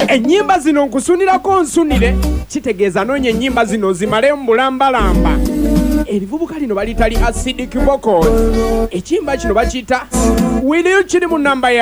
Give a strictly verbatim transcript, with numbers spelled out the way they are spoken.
ennyimba zino nkusunirako nsunire kitegeeza noonya ennyimba zino zimale mu bulambalamba. Erivubuka lino balitali acidic vocals. Ekiyimba kino bakiyita Will You kiri mu nnamba ya